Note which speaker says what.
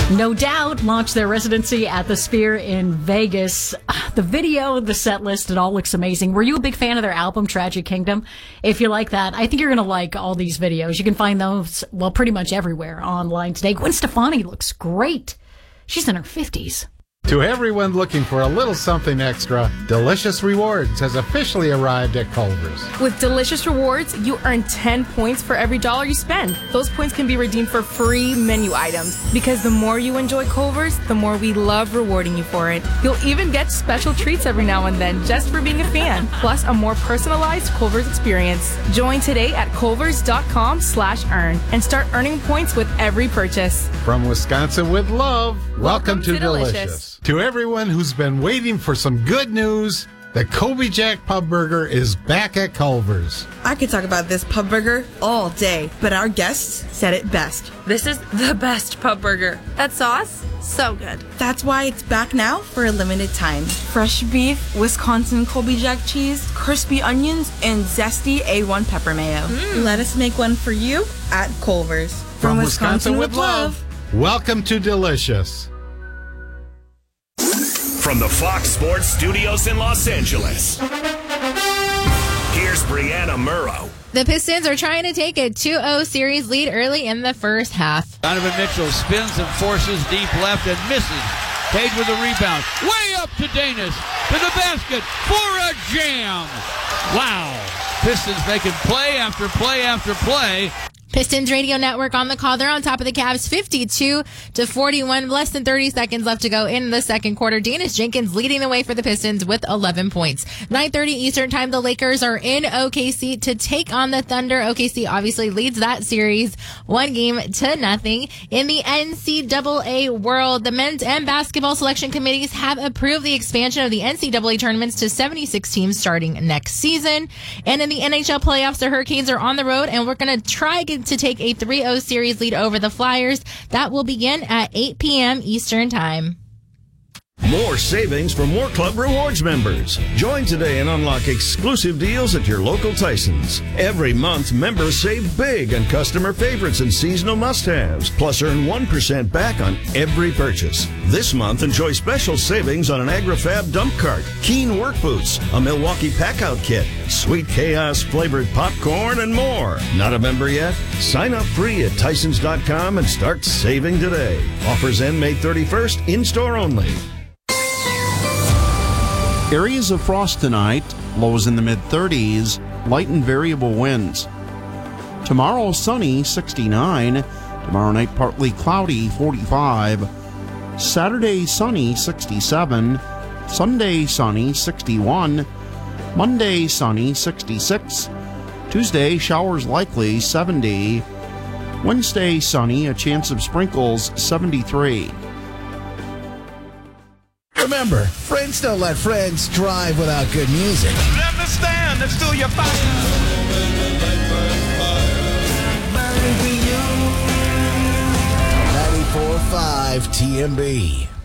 Speaker 1: No Doubt launched their residency at the Sphere in Vegas. The video, the set list, it all looks amazing. Were you a big fan of their album, Tragic Kingdom? If you like that, I think you're going to like all these videos. You can find those, well, pretty much everywhere online today. Gwen Stefani looks great. She's in her 50s.
Speaker 2: To everyone looking for a little something extra, Delicious Rewards has officially arrived at Culver's.
Speaker 3: With Delicious Rewards, you earn 10 points for every dollar you spend. Those points can be redeemed for free menu items. Because the more you enjoy Culver's, the more we love rewarding you for it. You'll even get special treats every now and then just for being a fan. Plus a more personalized Culver's experience. Join today at culvers.com/earn and start earning points with every purchase.
Speaker 2: From Wisconsin with love, welcome to
Speaker 3: Delicious.
Speaker 2: To everyone who's been waiting for some good news, the Kobe Jack Pub Burger is back at Culver's.
Speaker 4: I could talk about this pub burger all day, but our guests said it best.
Speaker 5: This is the best pub burger. That sauce, so good.
Speaker 4: That's why it's back now for a limited time. Fresh beef, Wisconsin Kobe Jack cheese, crispy onions, and zesty A1 pepper mayo. Let us make one for you at Culver's.
Speaker 2: From Wisconsin with love, welcome to Delicious.
Speaker 6: From the Fox Sports Studios in Los Angeles, here's Brianna Murrow.
Speaker 7: The Pistons are trying to take a 2-0 series lead early in the first half.
Speaker 8: Donovan Mitchell spins and forces deep left and misses. Page with a rebound. Way up to Danis. To the basket for a jam. Wow. Pistons making play after play after play.
Speaker 7: Pistons Radio Network on the call. They're on top of the Cavs 52-41. Less than 30 seconds left to go in the second quarter. Danis Jenkins leading the way for the Pistons with 11 points. 9:30 Eastern Time. The Lakers are in OKC to take on the Thunder. OKC obviously leads that series 1-0. In the NCAA world, the men's and basketball selection committees have approved the expansion of the NCAA tournaments to 76 teams starting next season. And in the NHL playoffs, the Hurricanes are on the road, and we're going to try to take a 3-0 series lead over the Flyers. That will begin at 8 p.m. Eastern Time.
Speaker 9: More savings for more Club Rewards members. Join today and unlock exclusive deals at your local Tysons. Every month, members save big on customer favorites and seasonal must-haves, plus earn 1% back on every purchase. This month, enjoy special savings on an AgriFab dump cart, Keen work boots, a Milwaukee pack-out kit, Sweet Chaos flavored popcorn, and more. Not a member yet? Sign up free at Tysons.com and start saving today. Offers end May 31st, in-store only.
Speaker 10: Areas of frost tonight, lows in the mid-30s, light and variable winds. Tomorrow, sunny, 69. Tomorrow night, partly cloudy, 45. Saturday, sunny, 67. Sunday, sunny, 61. Monday, sunny, 66. Tuesday, showers likely, 70. Wednesday, sunny, a chance of sprinkles, 73.
Speaker 11: Remember, friends don't let friends drive without good music.
Speaker 6: Understand, it's still your fire.
Speaker 11: 94.5 TMB.